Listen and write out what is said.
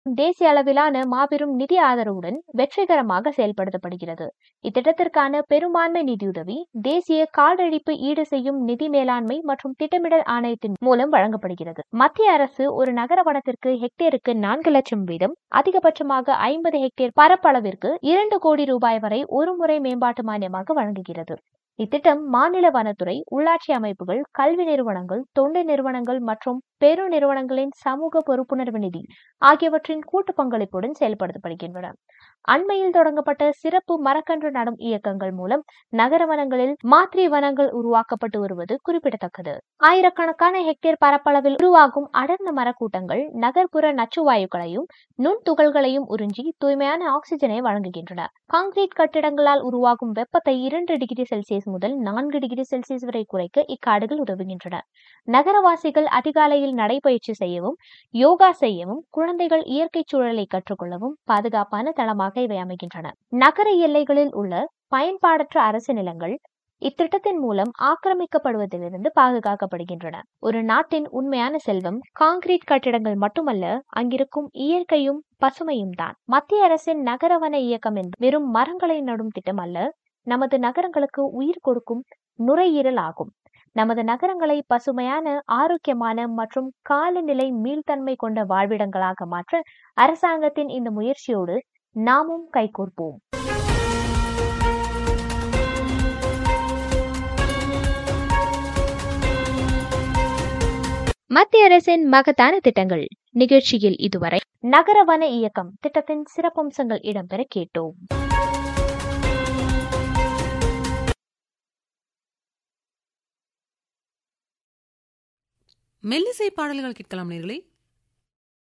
தேசிய அளவிலான மாபெரும் நிதி ஆதரவுடன் வெற்றிகரமாக செயல்படுத்தப்படுகிறது. இத்திட்டத்திற்கான பெரும்பான்மை நிதியுதவி தேசிய காடழிப்பு ஈடு செய்யும் நிதி மேலாண்மை மற்றும் திட்டமிடல் ஆணையத்தின் மூலம் வழங்கப்படுகிறது. மத்திய அரசு ஒரு நகர வனத்திற்கு ஹெக்டேருக்கு 4 லட்சம் வீதம், அதிகபட்சமாக 50 ஹெக்டேர் பரப்பளவிற்கு 2 கோடி ரூபாய் வரை ஒரு முறை மேம்பாட்டு மானியமாக வழங்குகிறது. இத்திட்டம் மாநில வனத்துறை, உள்ளாட்சி அமைப்புகள், கல்வி நிறுவனங்கள், தொண்டு நிறுவனங்கள் மற்றும் பெரு நிறுவனங்களின் சமூக பொறுப்புணர்வு நிதி ஆகியவற்றின் கூட்டு பங்களிப்புடன் செயல்படுத்தப்படுகின்றன. அண்மையில் தொடங்கப்பட்ட சிறப்பு மரக்கன்று நடும் இயக்கங்கள் மூலம் நகர வனங்களில் மாத்ரி வனங்கள் உருவாக்கப்பட்டு வருவது குறிப்பிடத்தக்கது. ஆயிரக்கணக்கான ஹெக்டேர் பரப்பளவில் உருவாகும் அடர்ந்த மரக்கூட்டங்கள் நகர்ப்புற நச்சுவாயுக்களையும் நுண்துகள்களையும் உறிஞ்சி தூய்மையான ஆக்சிஜனை வழங்குகின்றன. கான்கிரீட் கட்டிடங்களால் உருவாகும் வெப்பத்தை 2 டிகிரி செல்சியஸ் முதல் 4 டிகிரி செல்சியஸ் வரை குறைக்க இக்காடுகள் உதவுகின்றன. நகரவாசிகள் அதிகாலையில் நடைபயிற்சி செய்யவும், யோகா செய்யவும், குழந்தைகள் இயற்கை சூழலை கற்றுக்கொள்ளவும் பாதுகாப்பான தளமாக இவை அமைகின்றன. நகர எல்லைகளில் உள்ள பயன்பாடற்ற அரசு நிலங்கள் இத்திட்டத்தின் மூலம் ஆக்கிரமிக்கப்படுவதிலிருந்து பாதுகாக்கப்படுகின்றன. ஒரு நாட்டின் உண்மையான செல்வம் கான்கிரீட் கட்டிடங்கள் மட்டுமல்ல, அங்கிருக்கும் இயற்கையும் பசுமையும் தான். மத்திய அரசின் நகரவன இயக்கம் என்பது வெறும் மரங்களை நடும் திட்டம் அல்ல, நமது நகரங்களுக்கு உயிர் கொடுக்கும் நுரையீரல் ஆகும். நமது நகரங்களை பசுமையான, ஆரோக்கியமான மற்றும் காலநிலை மீள்தன்மை கொண்ட வாழ்விடங்களாக மாற்ற அரசாங்கத்தின் இந்த முயற்சியோடு நாமும் கைகோர்ப்போம். மத்திய அரசின் மகத்தான திட்டங்கள் நிகழ்ச்சியில் இதுவரை நகரவன இயக்கம் திட்டத்தின் சிறப்பம்சங்கள் இடம்பெற கேட்டோம். மெல்லிசை பாடல்கள் கேட்கலாம் நேயர்களே.